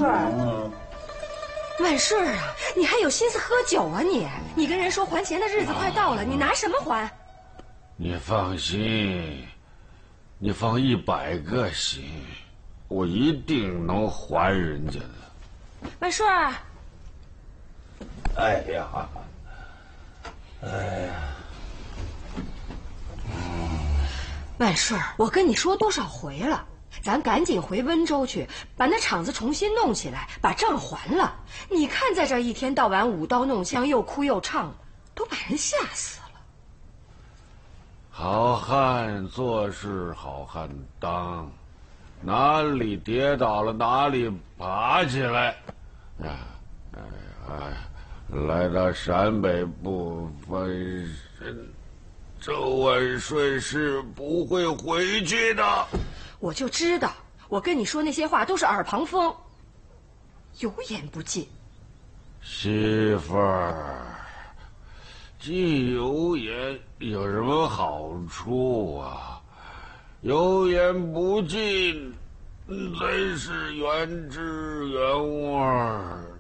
顺儿，万顺儿啊，你还有心思喝酒啊你？你跟人说还钱的日子快到了，你拿什么还？ 你放心，你放100个心，我一定能还人家的。 万顺儿， 哎呀， 万顺儿，我跟你说多少回了，咱赶紧回温州去，把那厂子重新弄起来，把账还了。你看在这一天到晚舞刀弄枪，又哭又唱，都把人吓死了。 好汉做事好汉当，哪里跌倒了哪里爬起来。来到陕北不翻身，周万顺是不会回去的。 我就知道，我跟你说那些话都是耳旁风，有眼不进。 媳妇儿，既有眼有什么好处啊？有眼不进，才是原汁原味儿。